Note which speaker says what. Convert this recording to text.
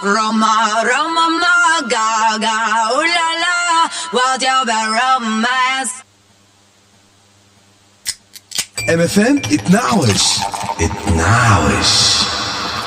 Speaker 1: Roma, Roma, ma, gaga, ooh la la, what you be romance.
Speaker 2: MFM اتنعوش